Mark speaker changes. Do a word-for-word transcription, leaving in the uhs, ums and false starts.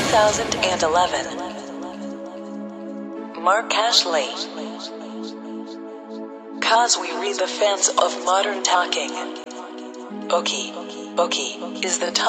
Speaker 1: thousand eleven. Mark Ashley. Cause we read the fans of modern talking. Okie, Okie is the top.